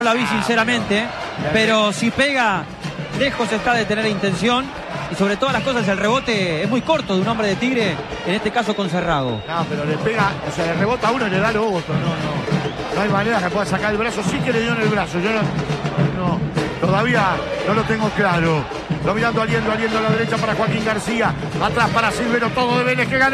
La vi sinceramente, pero si pega, lejos está de tener intención. Y sobre todas las cosas el rebote es muy corto de un hombre de Tigre, en este caso con Cerrago. No, pero le pega, o sea, le rebota a uno y le da lo otro. No hay manera que pueda sacar el brazo. Sí que le dio en el brazo. Yo todavía no lo tengo claro. Dominando Aliendo a la derecha para Joaquín García. Atrás para Silvero, todo de Vélez que gana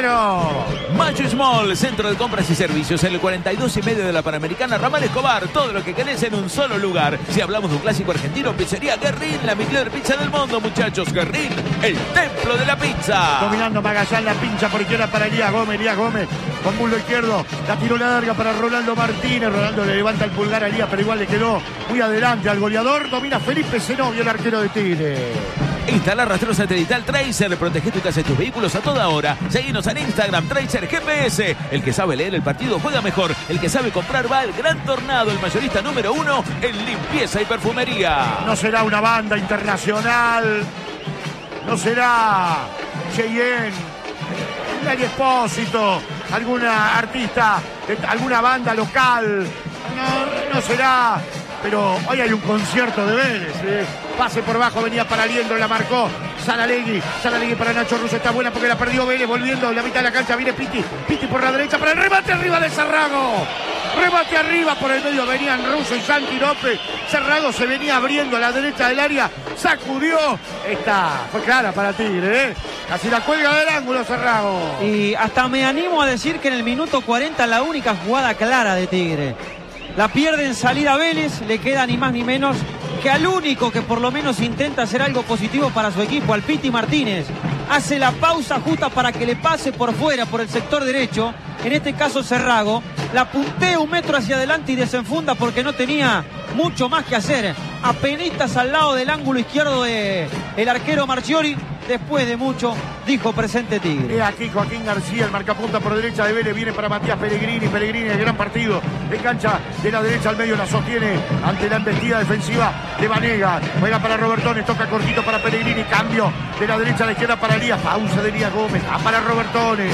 1-0. Macho Small, centro de compras y servicios en el 42,5 de la Panamericana, Ramal Escobar. Todo lo que querés en un solo lugar. Si hablamos de un clásico argentino, pizzería Guerrín, la mejor pizza del mundo, muchachos. Guerrín, el templo de la pizza. Dominando Magallán, la pincha por izquierda para Elías Gómez con muslo izquierdo. La tiró larga para Rolando Martínez. Rolando le levanta el pulgar a Elías, pero igual le quedó muy adelante al goleador. Domina Felipe Zenobio, el arquero de Tigre. Instala rastreo satelital Tracer, protege tu casa y tus vehículos a toda hora. Seguinos en Instagram, Tracer GPS. El que sabe leer el partido juega mejor. El que sabe comprar va al Gran Tornado, el mayorista número 1 en limpieza y perfumería. No será una banda internacional, no será Cheyenne, Nelly Espósito, alguna artista, alguna banda local, no será. Pero hoy hay un concierto de Vélez. Pase por bajo, venía para Aliendo, la marcó Saralegui para Nacho Russo. Está buena porque la perdió Vélez, volviendo a la mitad de la cancha. Viene Pitti por la derecha para el remate arriba de Cerrago. Remate arriba por el medio, venían Russo y Santi López. Cerrago se venía abriendo a la derecha del área, sacudió. Fue clara para Tigre, Casi la cuelga del ángulo Cerrago. Y hasta me animo a decir que en el minuto 40 la única jugada clara de Tigre. La pierde en salida Vélez, le queda ni más ni menos que al único que por lo menos intenta hacer algo positivo para su equipo, al Piti Martínez. Hace la pausa justa para que le pase por fuera, por el sector derecho, en este caso Cerrago. La puntea un metro hacia adelante y desenfunda porque no tenía mucho más que hacer. Apenitas al lado del ángulo izquierdo del arquero Marchiori. Después de mucho, dijo presente Tigre. Aquí Joaquín García, el marcapunta por derecha de Vélez, viene para Matías Pellegrini. Pellegrini, el gran partido, engancha de la derecha al medio, la sostiene ante la embestida defensiva de Vanegas. Juega para Robertones, toca cortito para Pellegrini, cambio de la derecha a la izquierda para Elías, pausa de Elías Gómez, para Robertones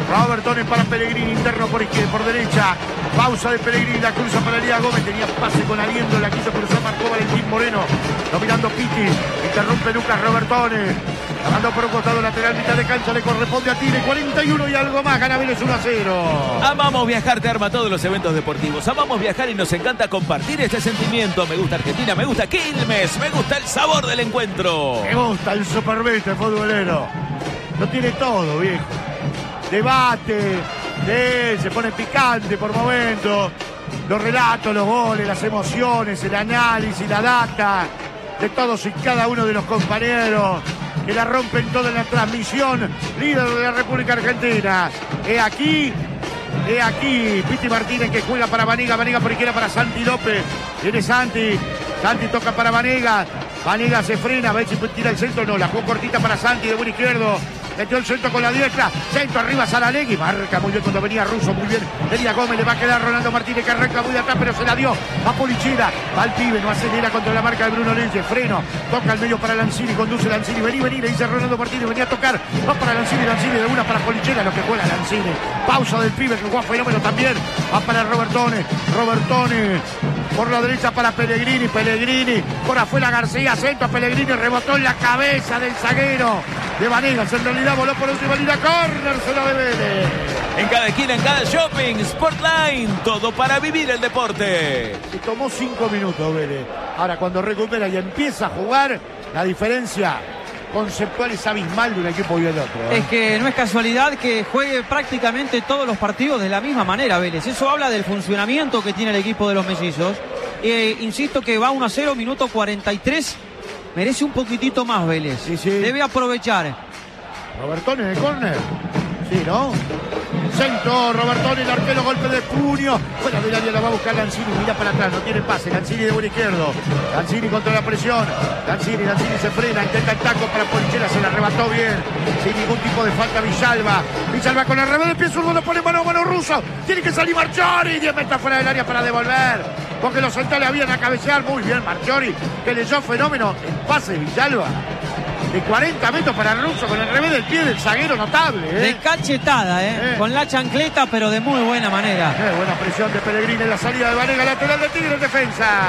para Pellegrini, interno por izquierda, por derecha, pausa de Pellegrini, la cruza para Elías Gómez, tenía pase con Aliendo, la quiso cruzar, marcó Valentín Moreno, dominando Pitti, interrumpe Lucas Robertones. La mandó por un costado lateral, mitad de cancha, le corresponde a Tigre, 41 y algo más, gana Vélez 1-0. Amamos viajar, te arma todos los eventos deportivos. Amamos viajar y nos encanta compartir este sentimiento. Me gusta Argentina, me gusta Quilmes, me gusta el sabor del encuentro. Me gusta el superviste futbolero. Lo tiene todo, viejo. Debate, se pone picante por momentos. Los relatos, los goles, las emociones, el análisis, la data de todos y cada uno de los compañeros que la rompen toda en la transmisión, líder de la República Argentina. He aquí, Piti Martínez que juega para Vanegas por izquierda para Santi López. Viene Santi toca para Vanegas se frena, a ver si tira el centro, no, la jugó cortita para Santi de buen izquierdo. Metió el centro con la diestra, centro arriba Saralegui, marca muy bien cuando venía Russo, muy bien. Elías Gómez, le va a quedar Rolando Martínez que arranca muy de atrás, pero se la dio a Polichera. Va al pibe, no acelera contra la marca de Bruno Leyes, freno, toca al medio para Lanzini, conduce Lanzini, vení, le dice Rolando Martínez, venía a tocar, va para Lanzini de una para Polichera, lo que juega Lanzini. Pausa del pibe que juega fenómeno también, va para Robertones por la derecha para Pellegrini, por afuera García, centro a Pellegrini, rebotó en la cabeza del zaguero de Vanegas, en realidad voló por última línea, córner, se la de Vélez. En cada esquina, en cada shopping, Sportline, todo para vivir el deporte. Se tomó 5 minutos Vélez. Ahora cuando recupera y empieza a jugar, la diferencia conceptual es abismal de un equipo y el otro. Es que no es casualidad que juegue prácticamente todos los partidos de la misma manera Vélez. Eso habla del funcionamiento que tiene el equipo de los mellizos. Insisto que va 1-0, minuto 43. Merece un poquitito más Vélez. Sí. Debe aprovechar. Robertone en el córner. Sí, ¿no? Centro, Robertone, el arquero, golpe de puño. Fuera del área la va a buscar Lanzini, mira para atrás, no tiene pase. Lanzini de buen izquierdo. Lanzini contra la presión. Lanzini se frena, intenta el taco para Polichera, se la arrebató bien. Sin ningún tipo de falta Villalba con el revés de pie zurdo, lo pone mano a mano Russo. Tiene que salir Marchiori, 10 metros fuera del área para devolver. Porque los centrales habían a cabecear muy bien Marchiori, que leyó fenómeno el pase de Villalba. de 40 metros para Russo con el revés del pie del zaguero notable. De cachetada, con la chancleta, pero de muy buena manera. Buena presión de Pellegrini en la salida de Vanega, lateral de Tigre en defensa.